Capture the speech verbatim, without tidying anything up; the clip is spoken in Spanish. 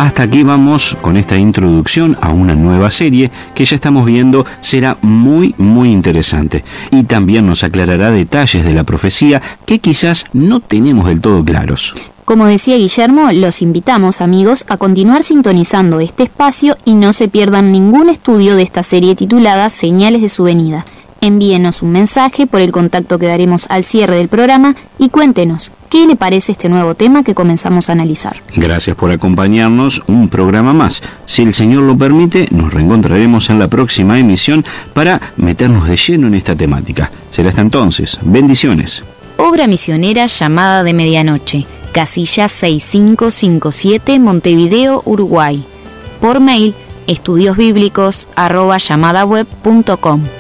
hasta aquí vamos con esta introducción a una nueva serie que ya estamos viendo será muy muy interesante y también nos aclarará detalles de la profecía que quizás no tenemos del todo claros. Como decía Guillermo, los invitamos, amigos, a continuar sintonizando este espacio y no se pierdan ningún estudio de esta serie titulada Señales de su venida. Envíenos un mensaje por el contacto que daremos al cierre del programa y cuéntenos qué le parece este nuevo tema que comenzamos a analizar. Gracias por acompañarnos un programa más. Si el Señor lo permite, nos reencontraremos en la próxima emisión para meternos de lleno en esta temática. Será hasta entonces. Bendiciones. Obra misionera Llamada de Medianoche, casilla seis cinco cinco siete, Montevideo, Uruguay. Por mail, estudiosbíblicos arroba llamadaweb punto com.